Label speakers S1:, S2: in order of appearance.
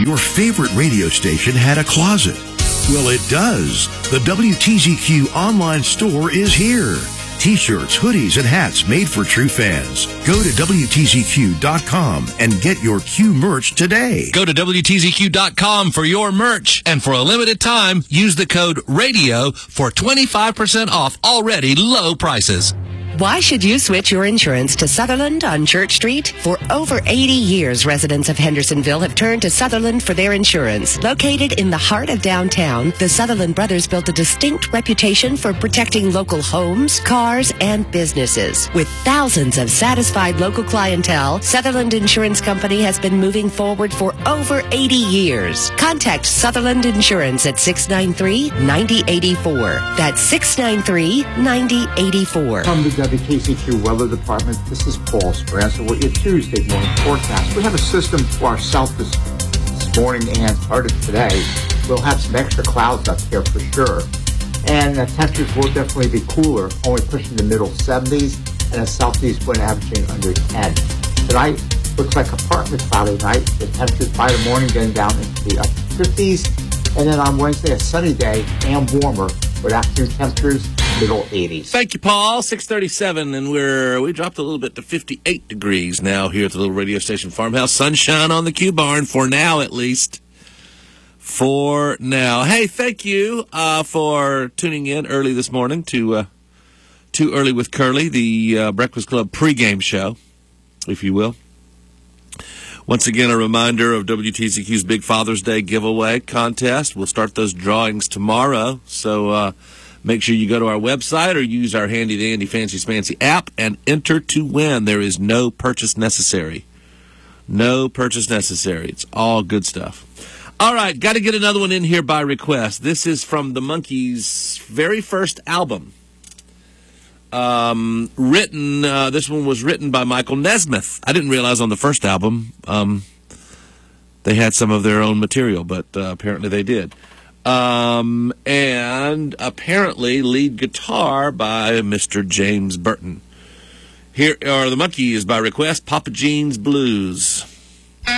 S1: your favorite radio station had a closet. Well, it does. The WTZQ online store is here. T-shirts, hoodies, and hats made for true fans. Go to WTZQ.com and get your Q merch today.
S2: Go to WTZQ.com for your merch. And for a limited time, use the code RADIO for 25% off already low prices.
S3: Why should you switch your insurance to Sutherland on Church Street? For over 80 years, residents of Hendersonville have turned to Sutherland for their insurance. Located in the heart of downtown, the Sutherland brothers built a distinct reputation for protecting local homes, cars, and businesses. With thousands of satisfied local clientele, Sutherland Insurance Company has been moving forward for over 80 years. Contact Sutherland Insurance at 693-9084. That's 693-9084.
S4: WTCQ Weather Department. This is Paul Sprancer with your Tuesday morning forecast. We have a system to our south this morning and part of today. We'll have some extra clouds up here for sure. And the temperatures will definitely be cooler, only pushing the middle 70s and a southeast wind averaging under 10. Tonight looks like a partly cloudy night. The temperatures by the morning getting down into the upper 50s. And then on Wednesday, a sunny day and warmer with afternoon temperatures middle 80s.
S2: Thank you, Paul. 6:37, and we dropped a little bit to 58 degrees now here at the little radio station farmhouse. Sunshine on the Q Barn, for now at least. For now. Hey, thank you for tuning in early this morning to Too Early with Curly, the Breakfast Club pregame show, if you will. Once again, a reminder of WTCQ's Big Father's Day giveaway contest. We'll start those drawings tomorrow, so make sure you go to our website or use our handy-dandy fancy-smancy app and enter to win. There is no purchase necessary. No purchase necessary. It's all good stuff. All right, got to get another one in here by request. This is from the Monkees' very first album. This one was written by Michael Nesmith. I didn't realize on the first album they had some of their own material, but apparently they did. And apparently lead guitar by Mr. James Burton. Here are the Monkees by request, Papa Jean's Blues.